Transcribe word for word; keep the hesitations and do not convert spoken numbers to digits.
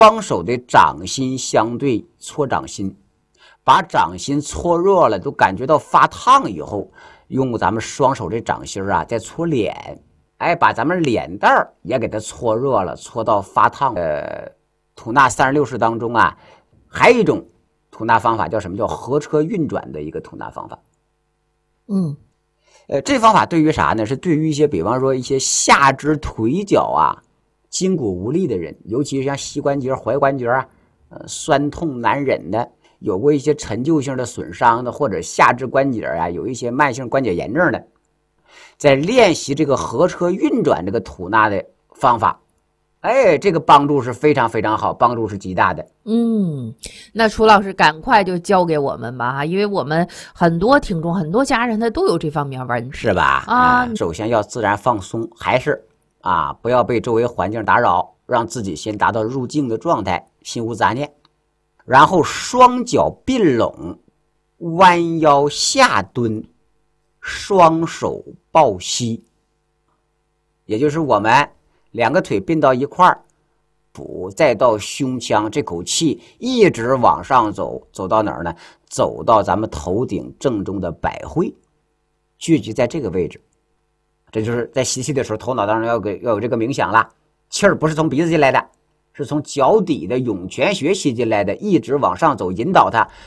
双手的掌心相对搓掌心，把掌心搓热了，都感觉到发烫以后，用咱们双手的掌心啊，再搓脸，哎，把咱们脸蛋儿也给它搓热了，搓到发烫。呃，吐纳三十六式当中啊，还有一种吐纳方法叫什么？叫合车运转的一个吐纳方法。 嗯， 呃，这方法对于啥呢？是对于一些，比方说一些下肢腿脚啊筋骨无力的人，尤其是像膝关节、踝关节啊，呃，酸痛难忍的，有过一些陈旧性的损伤的，或者下肢关节啊有一些慢性关节炎症的，在练习这个合车运转这个吐纳的方法，哎，这个帮助是非常非常好，帮助是极大的。 嗯，那楚老师赶快就教给我们吧哈，因为我们很多听众、很多家人他都有这方面问题， 是吧？啊、嗯，首先要自然放松，还是啊，不要被周围环境打扰，让自己先达到入静的状态，心无杂念，然后双脚并拢，弯腰下蹲，双手抱膝，也就是我们两个腿并到一块儿，腹再到胸腔，这口气一直往上走，走到哪儿呢？走到咱们头顶正中的百会，聚集在这个位置。这就是在吸气的时候，头脑当中要给要有这个冥想了，气儿不是从鼻子进来的，是从脚底的涌泉穴吸进来的，一直往上走，引导它